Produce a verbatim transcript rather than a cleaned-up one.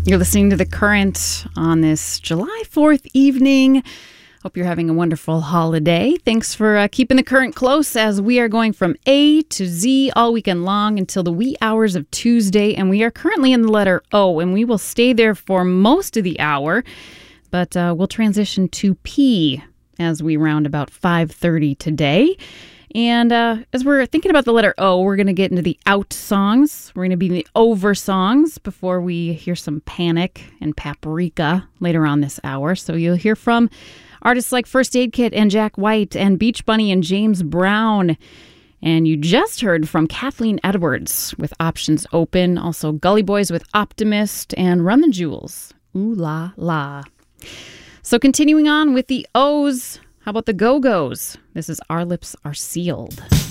You're listening to The Current on this July fourth evening. Hope you're having a wonderful holiday. Thanks for uh, keeping The Current close as we are going from A to Z all weekend long until the wee hours of Tuesday. And we are currently in the letter O, and we will stay there for most of the hour. But uh, we'll transition to P as we round about five thirty today. And uh, as we're thinking about the letter O, we're going to get into the out songs. We're going to be in the over songs before we hear some Panic and Paprika later on this hour. So you'll hear from artists like First Aid Kit and Jack White and Beach Bunny and James Brown. And you just heard from Kathleen Edwards with Options Open. Also Gully Boys with Optimist and Run the Jewels. Ooh la la. So continuing on with the O's. How about the Go-Go's? This is Our Lips Are Sealed.